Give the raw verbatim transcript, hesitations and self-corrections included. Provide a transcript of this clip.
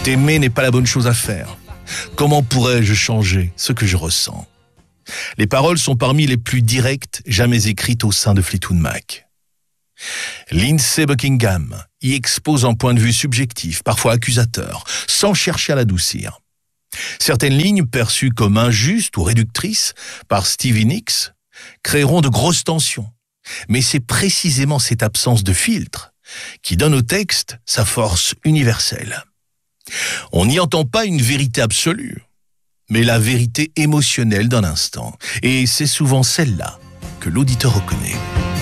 T'aimer n'est pas la bonne chose à faire. Comment pourrais-je changer ce que je ressens? Les paroles sont parmi les plus directes jamais écrites au sein de Fleetwood Mac. Lindsey Buckingham y expose un point de vue subjectif, parfois accusateur, sans chercher à l'adoucir. Certaines lignes perçues comme injustes ou réductrices par Stevie Nicks créeront de grosses tensions. Mais c'est précisément cette absence de filtre qui donne au texte sa force universelle. On n'y entend pas une vérité absolue, mais la vérité émotionnelle d'un instant. Et c'est souvent celle-là que l'auditeur reconnaît.